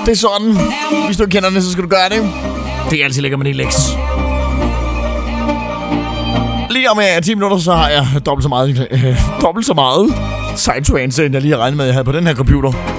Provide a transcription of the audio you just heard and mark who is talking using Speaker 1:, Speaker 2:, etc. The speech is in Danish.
Speaker 1: Det er sådan. Hvis du ikke kender det, så skal du gøre det. Det er altid lækker med det, Lex. Lige om 10 minutter, så har jeg dobbelt så meget Sidetrance, end jeg lige har regnet med, at jeg havde på den her computer.